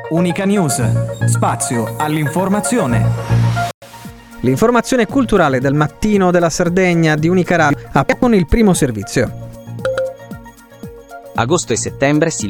Unica News, spazio all'informazione. L'informazione culturale del mattino della Sardegna di Unica Radio con il primo servizio. Agosto e settembre si